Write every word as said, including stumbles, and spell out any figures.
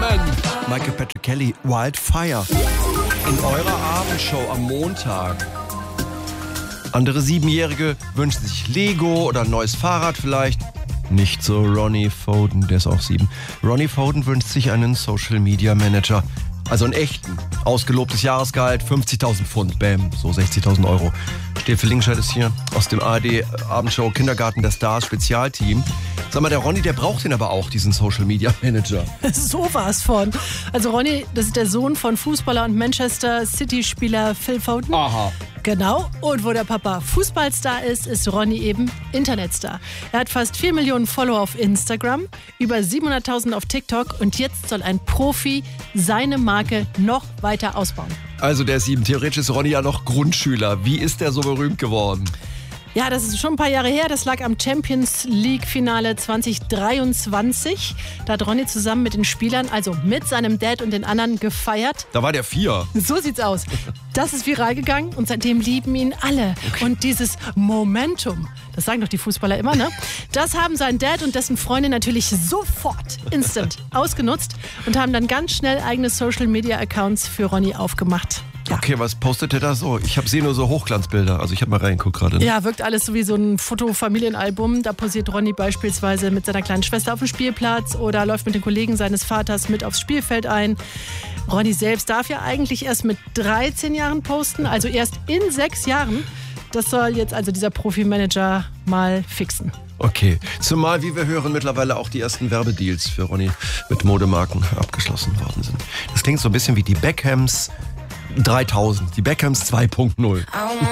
sieben. Michael Patrick Kelly, Wildfire. In eurer Abendshow am Montag. Andere Siebenjährige wünschen sich Lego oder ein neues Fahrrad vielleicht. Nicht so Ronnie Foden, der ist auch sieben. Ronnie Foden wünscht sich einen Social Media Manager. Also einen echten. Ausgelobtes Jahresgehalt, fünfzigtausend Pfund. Bäm, so sechzigtausend Euro. Steffi Lingscheid ist hier aus dem A R D-Abendshow Kindergarten der Stars Spezialteam. Sag mal, der Ronny, der braucht den aber auch, diesen Social Media Manager. So was von. Also Ronny, das ist der Sohn von Fußballer und Manchester City-Spieler Phil Foden. Aha. Genau. Und wo der Papa Fußballstar ist, ist Ronny eben Internetstar. Er hat fast vier Millionen Follower auf Instagram, über siebenhunderttausend auf TikTok und jetzt soll ein Profi seine Marke noch weiter ausbauen. Also der sieben, theoretisch ist Ronny ja noch Grundschüler. Wie ist der so berühmt geworden? Ja, das ist schon ein paar Jahre her. Das lag am Champions League-Finale zwanzig dreiundzwanzig. Da hat Ronny zusammen mit den Spielern, also mit seinem Dad und den anderen, gefeiert. Da war der vier. So sieht's aus. Das ist viral gegangen und seitdem lieben ihn alle. Okay. Und dieses Momentum, das sagen doch die Fußballer immer, ne? Das haben sein Dad und dessen Freunde natürlich sofort, instant, ausgenutzt und haben dann ganz schnell eigene Social-Media-Accounts für Ronny aufgemacht. Ja. Okay, was postet er da so? Ich sehe nur so Hochglanzbilder. Also ich habe mal reingeguckt gerade. Ne? Ja, wirkt alles so wie so ein Foto-Familienalbum. Da posiert Ronny beispielsweise mit seiner kleinen Schwester auf dem Spielplatz oder läuft mit den Kollegen seines Vaters mit aufs Spielfeld ein. Ronny selbst darf ja eigentlich erst mit dreizehn Jahren posten, also erst in sechs Jahren. Das soll jetzt also dieser Profi-Manager mal fixen. Okay, zumal, wie wir hören, mittlerweile auch die ersten Werbedeals für Ronny mit Modemarken abgeschlossen worden sind. Das klingt so ein bisschen wie die Beckhams dreitausend, die Beckhams zwei Punkt null.